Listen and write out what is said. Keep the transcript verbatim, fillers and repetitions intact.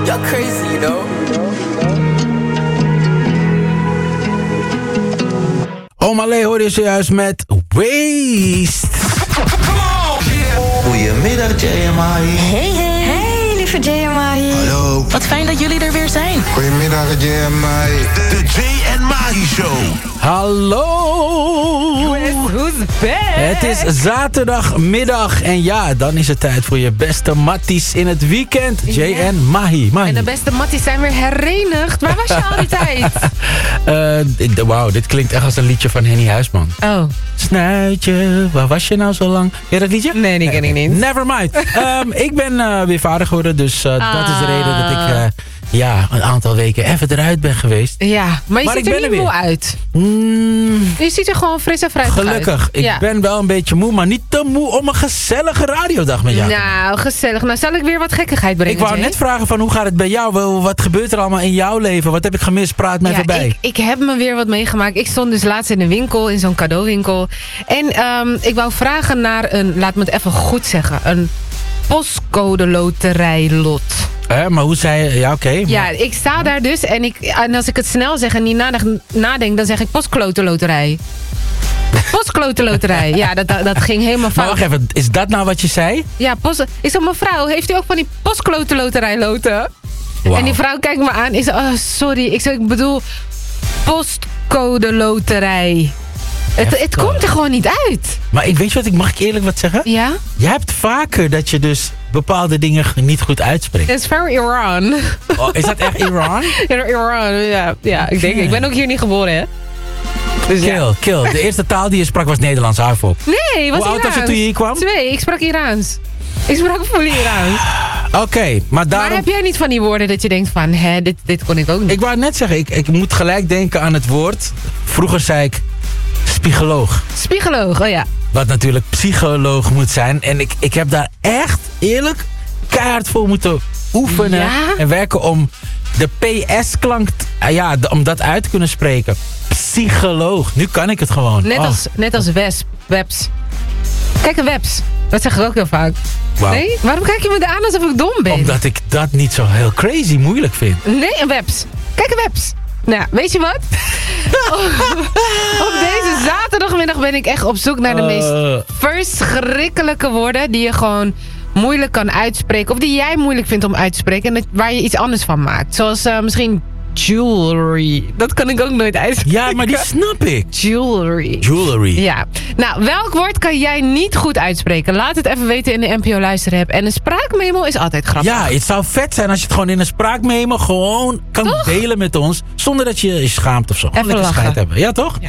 You're crazy, you know. Omalé hoor je zojuist met Waste. Goedemiddag, J M I. Hey, hey. Hey, lieve J M I. Hallo. Wat fijn dat jullie er weer zijn. Goedemiddag, J M I. De J en Mahi Show. Hallo. Who's back? Het is zaterdagmiddag en ja, dan is het tijd voor je beste matties in het weekend. J en Mahi. Mahi. En de beste matties zijn weer herenigd. Waar was je al die tijd? Uh, Wauw, dit klinkt echt als een liedje van Henny Huisman. Oh. Snuitje, waar was je nou zo lang? Ken je dat liedje? Nee, die ken ik niet. Never mind. um, ik ben uh, weer vader geworden, dus uh, ah. dat is de reden dat ik uh, ja, een aantal weken even eruit ben geweest. Ja, maar je maar ziet er niet er moe uit. Mm, je ziet er gewoon fris en fruitig uit. Gelukkig. Ik ja. ben wel een beetje moe, maar niet te moe om een gezellige radiodag met jou. Nou, gezellig. Nou, zal ik weer wat gekkigheid brengen. Ik wou net vragen van hoe gaat het bij jou? Wat gebeurt er allemaal in jouw leven? Wat heb ik gemist? Praat mij ja, voorbij. Ik, ik heb me weer wat meegemaakt. Ik stond dus laatst in een winkel, in zo'n cadeauwinkel. En um, ik wou vragen naar een, laat me het even goed zeggen, een postcode loterijlot. Eh, maar hoe zei je? Ja, oké. Okay, ja, ik sta daar dus en, ik, en als ik het snel zeg en niet nadenk, nadenk dan zeg ik postklote loterij. Postklote loterij. Ja, dat, dat, dat ging helemaal fout. Maar wacht even, is dat nou wat je zei? Ja, post, ik zeg, mevrouw, heeft u ook van die postklote loterij loten? Wow. En die vrouw kijkt me aan en zegt, oh, sorry. Ik zeg, ik bedoel postcode loterij. Het, het komt er gewoon niet uit. Maar ik weet je wat, ik mag ik eerlijk wat zeggen? Ja? Je hebt vaker dat je dus bepaalde dingen niet goed uitspreekt. Het is very Iran. Oh, is dat echt Iran? Ja, Iran, ja. Ja, ik denk, ik ben ook hier niet geboren, hè. Dus kill, ja. kill. De eerste taal die je sprak was Nederlands, hou op. Nee, was Hoe oud was je toen je hier kwam? Twee, ik sprak Iraans. Ik sprak fully Iraans. Oké, okay, maar daarom... Maar heb jij niet van die woorden dat je denkt van, hè, dit, dit kon ik ook niet? Ik wou net zeggen, ik, ik moet gelijk denken aan het woord. Vroeger zei ik spiegoloog. Spiegoloog, oh ja. Wat natuurlijk psycholoog moet zijn. En ik, ik heb daar echt, eerlijk, keihard voor moeten oefenen. Ja? En werken om de P S-klank, uh, ja, de, om dat uit te kunnen spreken. Psycholoog. Nu kan ik het gewoon. Net, oh. als, net als wesp, webs. Kijk, een webs. Dat zeg ik ook heel vaak. Wow. Nee? Waarom kijk je me aan alsof ik dom ben? Omdat ik dat niet zo heel crazy moeilijk vind. Nee, een webs. Kijk, een webs. Nou, weet je wat? op, op deze zaterdagmiddag ben ik echt op zoek naar de uh. meest verschrikkelijke woorden die je gewoon moeilijk kan uitspreken. Of die jij moeilijk vindt om uit te spreken. En dat, waar je iets anders van maakt. Zoals uh, misschien jewelry. Dat kan ik ook nooit uitspreken. Ja, maar die snap ik. Jewelry. Jewelry. Ja. Nou, welk woord kan jij niet goed uitspreken? Laat het even weten in de N P O luisterapp. En een spraakmemo is altijd grappig. Ja, het zou vet zijn als je het gewoon in een spraakmemo gewoon kan toch delen met ons. Zonder dat je je schaamt of zo. Even lachen. Hebben. Ja, toch? Ja.